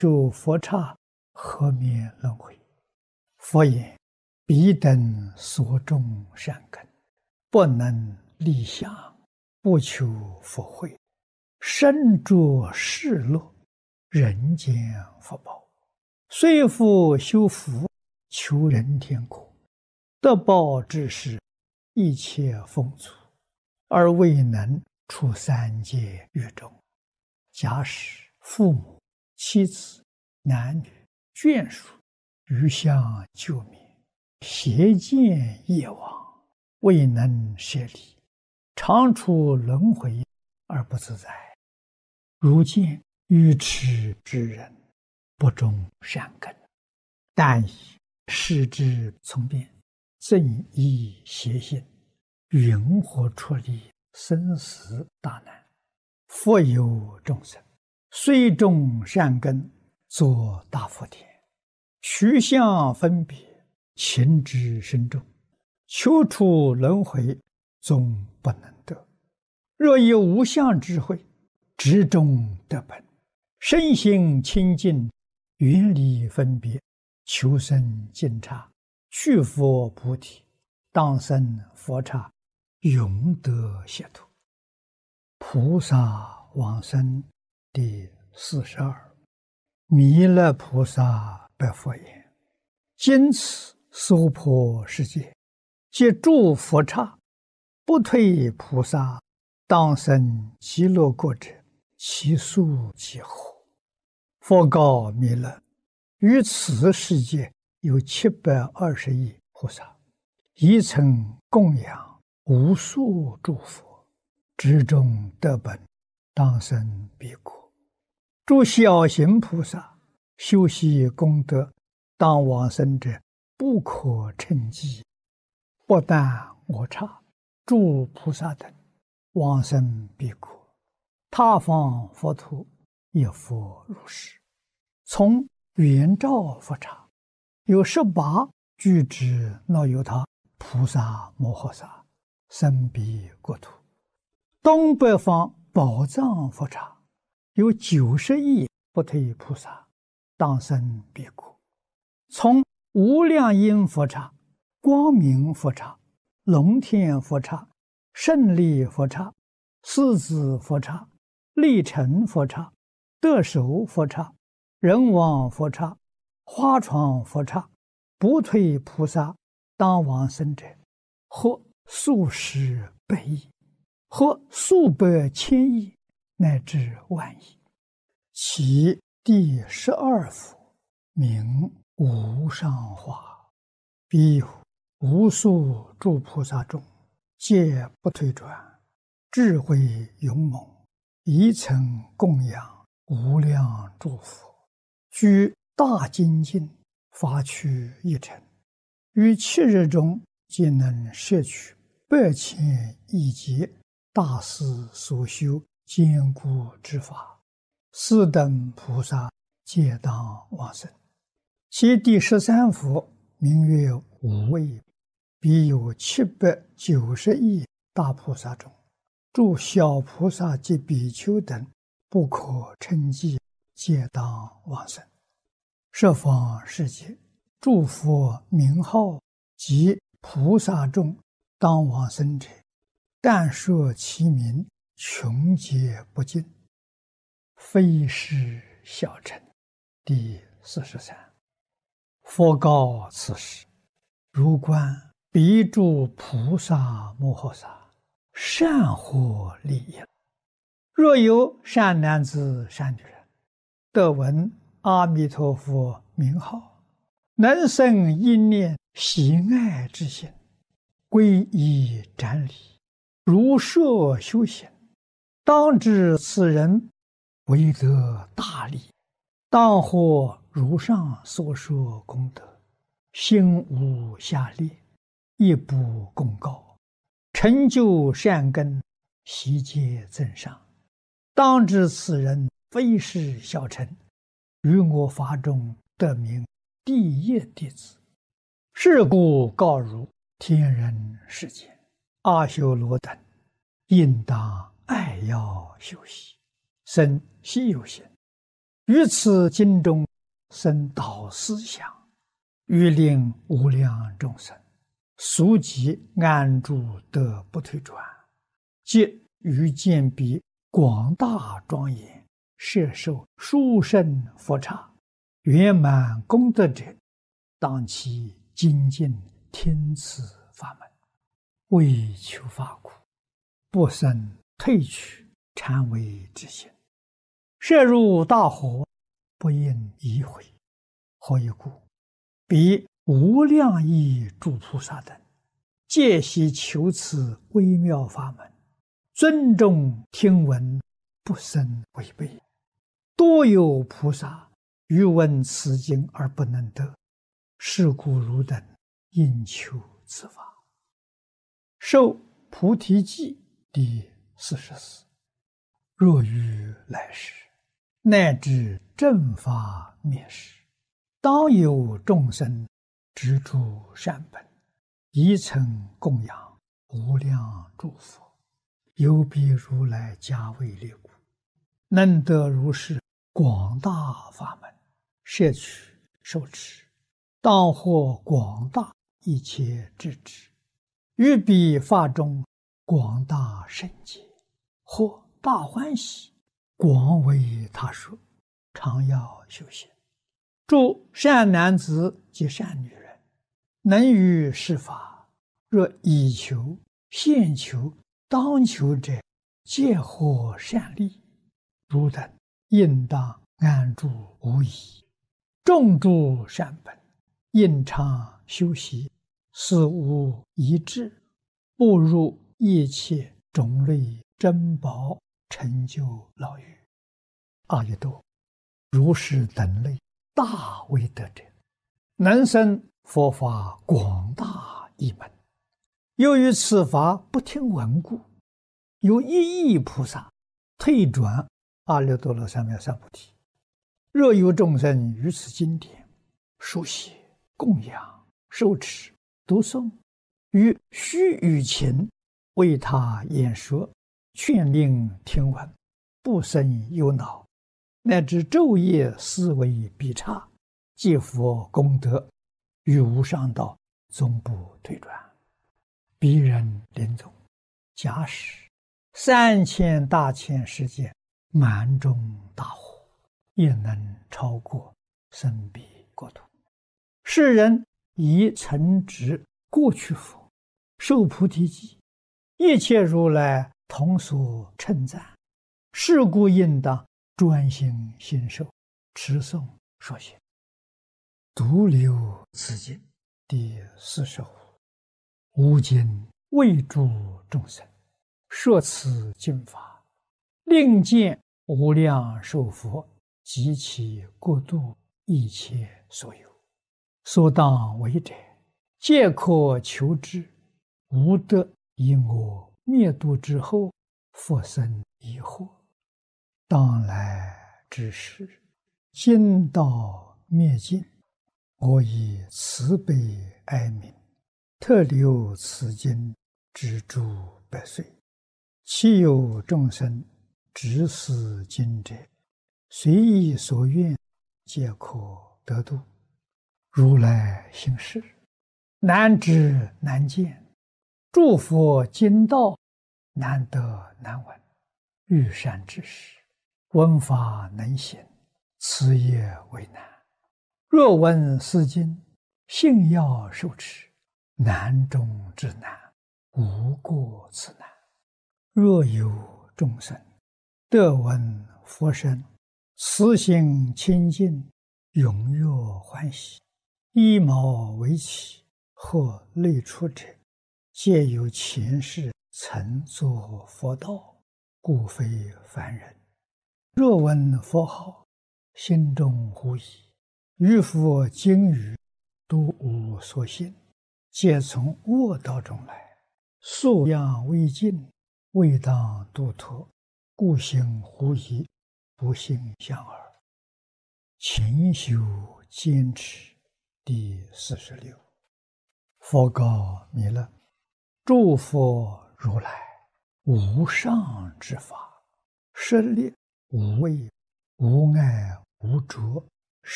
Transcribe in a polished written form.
受佛刹，何免轮回？佛言：彼等所种善根，不能立想，不求佛慧，身着世乐，人间福报，虽复修福，求人天国，得报之时，一切丰足，而未能出三界狱中。假使父母、妻子、男女、眷属余相救灭，邪见业往，未能舍离，常处轮回而不自在。如见愚痴之人，不种善根，但以视之从变，正依邪心，云何出离生死大难？佛有众生，虽种善根，作大福田，取相分别，情之深重，求出轮回，终不能得。若以无相智慧，直中得本，身心清净，远离分别，求生净刹，去佛菩提，当生佛刹，永得解脱。菩萨往生第42。弥勒菩萨白佛言：今此娑婆世界，皆诸佛刹，不退菩萨，当生极乐国者，其数几何？佛告弥勒：于此世界有720亿菩萨，一曾供养无数诸佛，直中得本，当生彼国。诸小行菩萨修习功德，当往生者不可称计。不但我刹，诸菩萨等往生彼国，他方佛土亦复如是。从圆照佛刹，有18具之那由他菩萨摩诃萨生彼国土。东北方宝藏佛刹，有90亿不退菩萨，当生彼国。从无量音佛刹、光明佛刹、龙天佛刹、胜利佛刹、狮子佛刹、力成佛刹、得手佛刹、人王佛刹、花床佛刹，不退菩萨当往生者，或数十百亿，或数百千亿，乃至万亿。其第12佛名无上化，彼有无数诸菩萨中，皆不退转，智慧勇猛，一曾供养无量诸佛，居大精进，发趣一尘，于7日中皆能摄取8千亿劫大师所修坚固之法，斯等菩萨皆当往生。其第13佛名曰无畏，彼有790亿大菩萨中，诸小菩萨及比丘等不可称计，皆当往生。十方世界诸佛名号及菩萨众当往生者，但说其名，穷劫不尽，非是小乘。第43。佛告此时：如观彼诸菩萨摩诃萨，善获利益。若有善男子善女人，得闻阿弥陀佛名号，能生一念喜爱之心，皈依瞻礼，如设修行，当知此人为得大利，当获如上所说功德，心无下劣，亦不共高，成就善根，悉皆增上。当知此人非是小乘，于我法中得名第一弟子。是故告汝天人世间阿修罗等，应当爱要修习，生稀有心， 于此经中生导思想，欲令无量众生速即安住得不退转，即于见彼广大庄严，摄受殊胜佛刹，圆满功德者，当其精进听此法门，为求法故，不生退去禅为之心，摄入大火，不应移回。何以故？彼无量亿诸菩萨等，皆悉求此微妙法门，尊重听闻，不生违背。多有菩萨欲闻此经而不能得，是故汝等应求此法。受菩提记第44。若于来世，乃至正法灭世，当有众生执诸善本，宜曾供养无量诸佛，有彼如来加为列故，能得如是广大法门，摄取受持，当获广大一切智智，于彼法中广大圣解，或大欢喜，广为他说，常要修行。诸善男子及善女人，能于是法，若以求、现求、当求者，皆获善利。汝等应当安住无疑，种诸善本，应常修习，死无遗志，步入一切种类珍宝，成就牢狱。阿逸多，如是等类大威德者，能生佛法广大一门。由于此法不听闻故，有1亿菩萨退转阿耨多罗三藐三菩提。若有众生于此经典书写、供养、受持、读诵，于须臾前为他演说，劝令听闻，不生忧恼，乃至昼夜思维必差，皆佛功德，于无上道终不退转。彼人临终，假使3000大千世界满中大火，也能超过生彼国土。世人以曾执过去佛，受菩提记，一切如来同所称赞，是故应当专心信受，持诵说写。独留此经第45。吾今为诸众生说此经法，令见无量寿佛及其国度一切所有，所当为者，皆可求之，无得因我灭度之后，复生疑惑。当来之时，经道灭尽，我以慈悲哀悯，特留此经之诸百岁。其有众生执此经者，随意所愿，皆可得度。如来行事，难知难见，诸佛经道难得难闻。欲善之事，闻法能行，此也为难。若闻是经，信要受持，难中之难，无过此难。若有众生得闻佛声，慈心清净，踊跃欢喜，依毛为起，或类出者，皆有前世曾作佛道，故非凡人。若闻佛号，心中狐疑，于佛经语都无所信，皆从恶道中来，素养未尽，未当度脱，故行狐疑，不信相耳。勤修坚持第46。佛告弥勒：诸佛如来无上之法，设立无畏、无碍、 无着